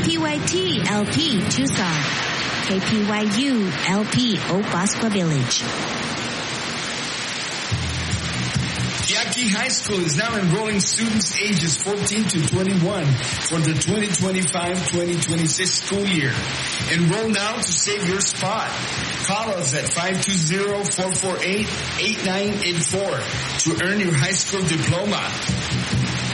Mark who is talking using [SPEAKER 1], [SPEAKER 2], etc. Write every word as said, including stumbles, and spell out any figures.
[SPEAKER 1] P Y T L P Tucson, K P Y U L P Oak Bosque Village.
[SPEAKER 2] Yaqui High School is now enrolling students ages fourteen to twenty-one for the twenty twenty-five twenty twenty-six school year. Enroll now to save your spot. Call us at five two zero, four four eight, eight nine eight four to earn your high school diploma.